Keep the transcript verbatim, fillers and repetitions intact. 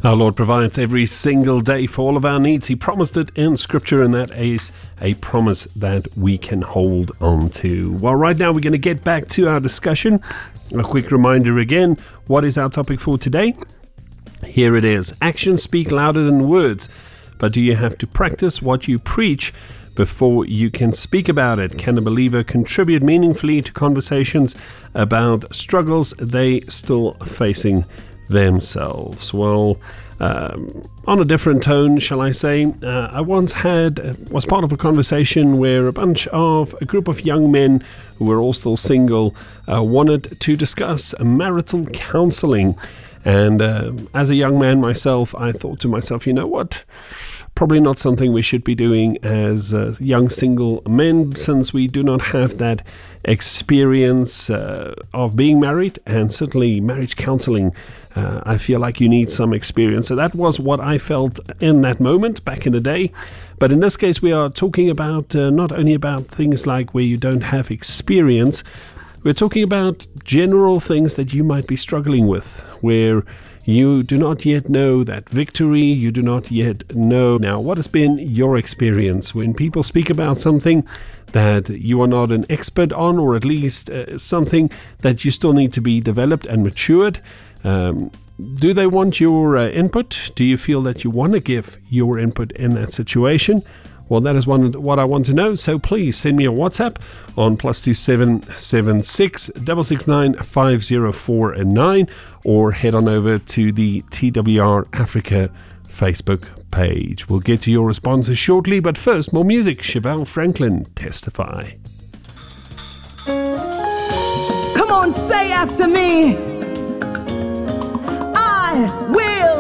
Our Lord provides every single day for all of our needs. He promised it in Scripture, and that is a promise that we can hold on to. Well, right now we're going to get back to our discussion. A quick reminder again, what is our topic for today? Here it is. Actions speak louder than words, but do you have to practice what you preach before you can speak about it? Can a believer contribute meaningfully to conversations about struggles they still facing themselves? Well, um, on a different tone, shall I say, uh, I once had uh, was part of a conversation where a bunch of a group of young men who were all still single uh, wanted to discuss marital counseling. And uh, as a young man myself, I thought to myself, you know what? Probably not something we should be doing as uh, young single men, since we do not have that experience uh, of being married, and certainly marriage counseling. Uh, I feel like you need some experience. So that was what I felt in that moment back in the day. But in this case, we are talking about uh, not only about things like where you don't have experience, we're talking about general things that you might be struggling with, where you do not yet know that victory, you do not yet know. Now, what has been your experience when people speak about something that you are not an expert on, or at least uh, something that you still need to be developed and matured? Um, do they want your uh, input? Do you feel that you want to give your input in that situation? Well, that is one what I want to know. So please send me a WhatsApp on plus two seven seven six six six nine five zero four nine, or head on over to the T W R Africa Facebook page. We'll get to your responses shortly, but first, more music. Chevelle Franklin, Testify. Come on, say after me. I will.